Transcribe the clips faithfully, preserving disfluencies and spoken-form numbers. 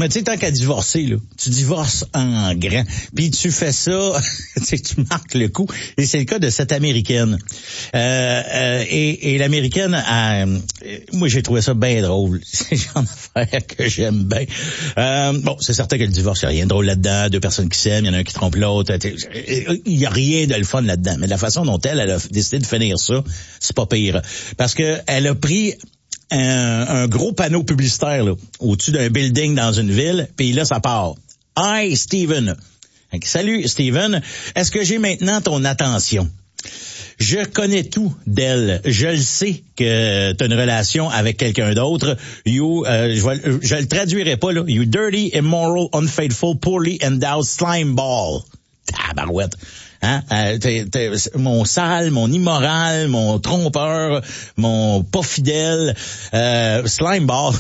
Mais tu sais, tant qu'à divorcer, là, tu divorces en grand. Puis tu fais ça, tu marques le coup. Et c'est le cas de cette Américaine. Euh, euh, et, et l'Américaine, a, euh, moi j'ai trouvé ça bien drôle. C'est le genre d'affaire que j'aime bien. Euh, bon, c'est certain que le divorce, il n'y a rien de drôle là-dedans. Deux personnes qui s'aiment, il y en a un qui trompe l'autre. Il n'y a rien de le fun là-dedans. Mais de la façon dont elle, elle a décidé de finir ça, c'est pas pire. Parce que elle a pris Un, un gros panneau publicitaire là, au-dessus d'un building dans une ville, puis là, ça part. « Hi, Steven. » Salut, Steven. Est-ce que j'ai maintenant ton attention? Je connais tout d'elle. Je le sais que tu as une relation avec quelqu'un d'autre. You, euh, je, vais, je le traduirai pas, là. You dirty, immoral, unfaithful, poorly endowed slime ball. Tabarouette. Hein? Euh, t'es, t'es, mon sale, mon immoral, mon trompeur, mon pas fidèle, euh, slime ball.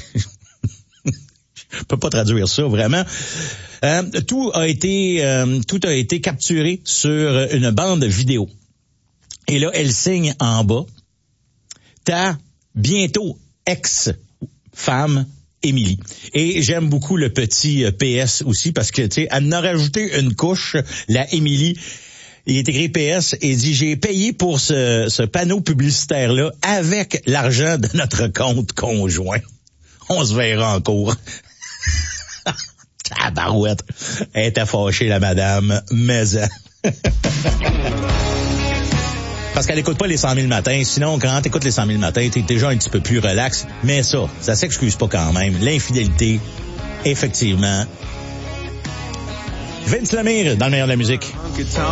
Je peux pas traduire ça vraiment. Euh, tout a été, euh, tout a été capturé sur une bande vidéo. Et là, elle signe en bas. Ta bientôt ex-femme Émilie. Et j'aime beaucoup le petit P S aussi parce que, tu sais, elle en a rajouté une couche, la Émilie. Il est écrit P S et dit, j'ai payé pour ce, ce panneau publicitaire-là avec l'argent de notre compte conjoint. On se verra en cours. Tabarouette. Elle était fâchée, la madame, mais... Parce qu'elle écoute pas les cent mille matins. Sinon, quand t'écoutes les cent mille matins, t'es déjà un petit peu plus relax. Mais ça, ça s'excuse pas quand même. L'infidélité, effectivement. Vince Lemire, dans le meilleur de la musique.